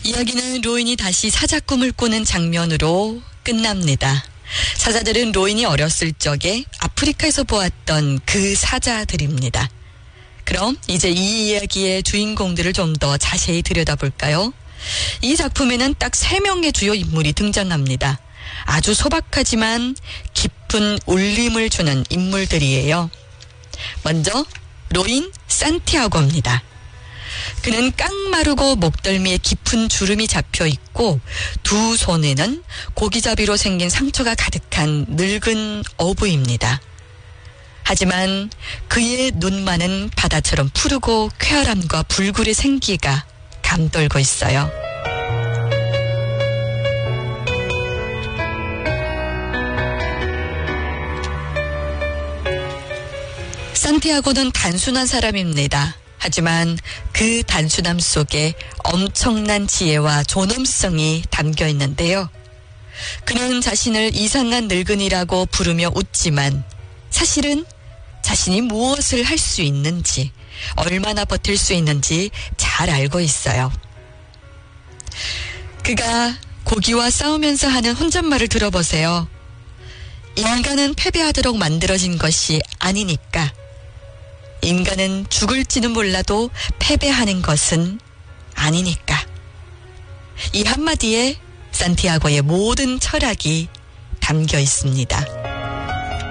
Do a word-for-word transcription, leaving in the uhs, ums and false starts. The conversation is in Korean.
이야기는 로인이 다시 사자 꿈을 꾸는 장면으로 끝납니다. 사자들은 로인이 어렸을 적에 아프리카에서 보았던 그 사자들입니다. 그럼 이제 이 이야기의 주인공들을 좀 더 자세히 들여다볼까요? 이 작품에는 딱 세 명의 주요 인물이 등장합니다. 아주 소박하지만 깊은 울림을 주는 인물들이에요. 먼저 로인 산티아고입니다. 그는 깡마르고 목덜미에 깊은 주름이 잡혀 있고 두 손에는 고기잡이로 생긴 상처가 가득한 늙은 어부입니다. 하지만 그의 눈만은 바다처럼 푸르고 쾌활함과 불굴의 생기가 감돌고 있어요. 산티아고는 단순한 사람입니다. 하지만 그 단순함 속에 엄청난 지혜와 존엄성이 담겨 있는데요. 그는 자신을 이상한 늙은이라고 부르며 웃지만 사실은 자신이 무엇을 할 수 있는지, 얼마나 버틸 수 있는지 잘 알고 있어요. 그가 고기와 싸우면서 하는 혼잣말을 들어보세요. 인간은 패배하도록 만들어진 것이 아니니까. 인간은 죽을지는 몰라도 패배하는 것은 아니니까. 이 한마디에 산티아고의 모든 철학이 담겨 있습니다.